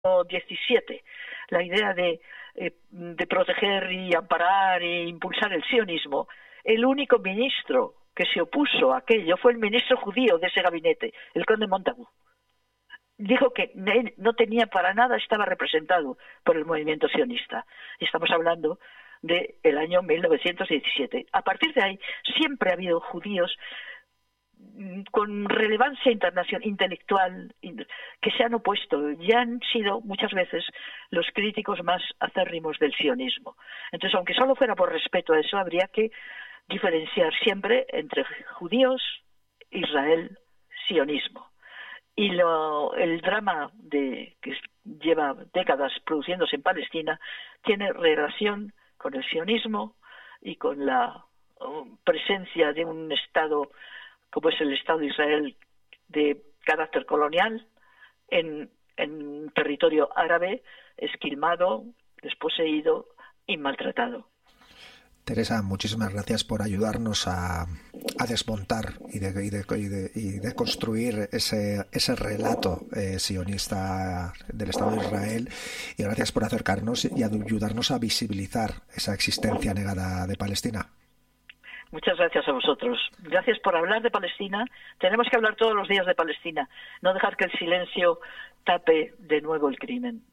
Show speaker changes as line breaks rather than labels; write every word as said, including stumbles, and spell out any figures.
diecisiete, la idea de, eh, de proteger y amparar e impulsar el sionismo, el único ministro que se opuso a aquello fue el ministro judío de ese gabinete, el conde Montagu. Dijo que él no tenía para nada, estaba representado por el movimiento sionista. Estamos hablando del año mil novecientos diecisiete. A partir de ahí siempre ha habido judíos con relevancia internacional, intelectual, que se han opuesto y han sido muchas veces los críticos más acérrimos del sionismo. Entonces, aunque solo fuera por respeto a eso, habría que diferenciar siempre entre judíos, Israel, sionismo. Y lo, el drama de que lleva décadas produciéndose en Palestina tiene relación con el sionismo y con la um, presencia de un Estado como es el Estado de Israel de carácter colonial en, en territorio árabe, esquilmado, desposeído y maltratado.
Teresa, muchísimas gracias por ayudarnos a, a desmontar y de, y, de, y, de, y de construir ese, ese relato eh, sionista del Estado de Israel, y gracias por acercarnos y ayudarnos a visibilizar esa existencia negada de Palestina.
Muchas gracias a vosotros. Gracias por hablar de Palestina. Tenemos que hablar todos los días de Palestina, no dejar que el silencio tape de nuevo el crimen.